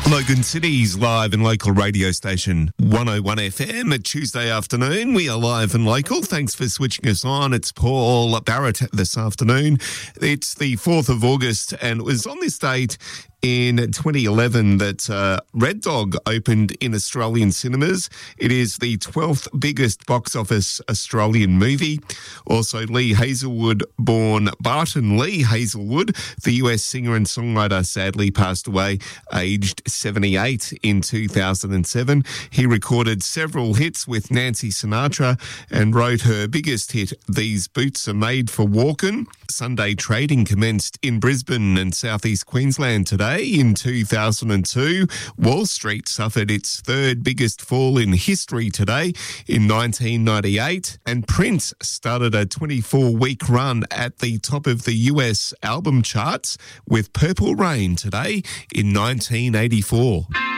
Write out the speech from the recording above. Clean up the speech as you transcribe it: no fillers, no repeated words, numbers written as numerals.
Logan City's live and local radio station 101 FM at Tuesday afternoon. We are live and local. Thanks for switching us on. It's Paul Barrett this afternoon. It's the 4th of August and it was on this date in 2011 that Red Dog opened in Australian cinemas. It is the 12th biggest box office Australian movie. Also, Lee Hazelwood-born Barton Lee Hazelwood, the US singer and songwriter, sadly passed away aged 78 in 2007. He recorded several hits with Nancy Sinatra and wrote her biggest hit, These Boots Are Made for Walkin'. Sunday trading commenced in Brisbane and southeast Queensland today. In 2002, Wall Street suffered its third biggest fall in history today in 1998, and Prince started a 24-week run at the top of the US album charts with Purple Rain today in 1984.